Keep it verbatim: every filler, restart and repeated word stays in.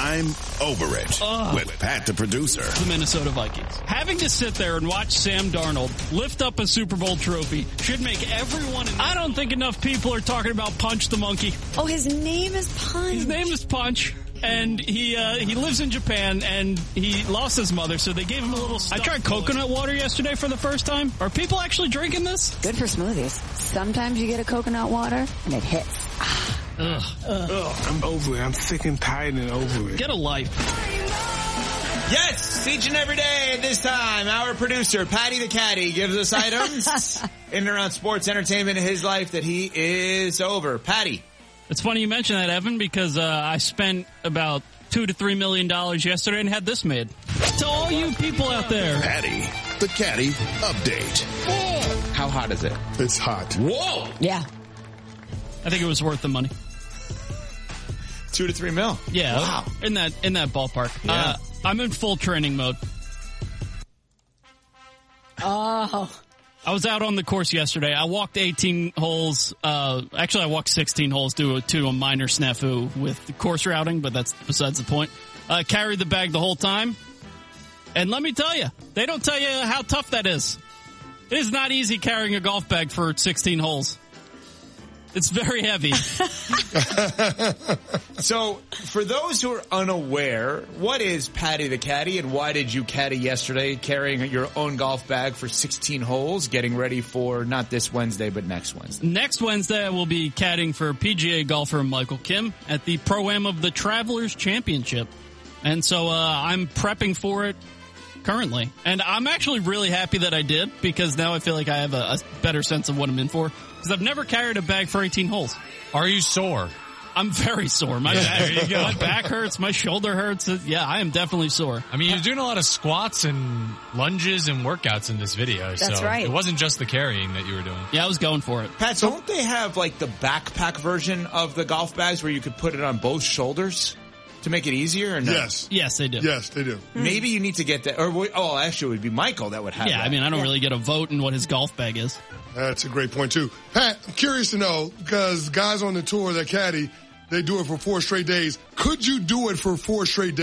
I'm Over It Ugh. with Pat the producer. The Minnesota Vikings. Having to sit there and watch Sam Darnold lift up a Super Bowl trophy should make everyone... In- I don't think enough people are talking about Punch the Monkey. Oh, his name is Punch. His name is Punch. And he uh, he lives in Japan, and he lost his mother, so they gave him a little stuff. I tried coconut water yesterday for the first time. Are people actually drinking this? Good for smoothies. Sometimes you get a coconut water, and it hits. Ugh. Ugh. Ugh, I'm over it. I'm sick and tired and over it. Get a life. Yes, each and every day at this time, our producer, Patty the Caddy, gives us items in and around sports, entertainment, in his life that he is over. Patty. It's funny you mention that, Evan, because uh, I spent about two to three million dollars yesterday and had this made. To all you people out there. Patty the Caddy update. Whoa. How hot is it? It's hot. Whoa. Yeah. I think it was worth the money. Two to three mil. Yeah. Wow. In that in that ballpark. Yeah. Uh, I'm in full training mode. Oh. I was out on the course yesterday. I walked eighteen holes. Uh, actually, I walked sixteen holes due to a minor snafu with the course routing, but that's besides the point. Uh, carried the bag the whole time. And let me tell you, they don't tell you how tough that is. It is not easy carrying a golf bag for sixteen holes. It's very heavy. So, for those who are unaware, what is Patty the Caddy, and why did you caddy yesterday, carrying your own golf bag for sixteen holes, getting ready for not this Wednesday, but next Wednesday? Next Wednesday, I will be caddying for P G A golfer Michael Kim at the Pro-Am of the Travelers Championship. And so uh, I'm prepping for it currently. And I'm actually really happy that I did, because now I feel like I have a, a better sense of what I'm in for. Because I've never carried a bag for eighteen holes. Are you sore? I'm very sore. My back, my back hurts. My shoulder hurts. Yeah, I am definitely sore. I mean, you're doing a lot of squats and lunges and workouts in this video. That's so right. It wasn't just the carrying that you were doing. Yeah, I was going for it. Pat, don't they have like the backpack version of the golf bags where you could put it on both shoulders to make it easier? Or no? Yes. Yes, they do. Yes, they do. Maybe you need to get that. Or oh, actually, it would be Michael that would have. Yeah, that. I mean, I don't Yeah. really get a vote in what his golf bag is. That's a great point, too. Pat, I'm curious to know, because guys on the tour that caddy, they do it for four straight days. Could you do it for four straight days?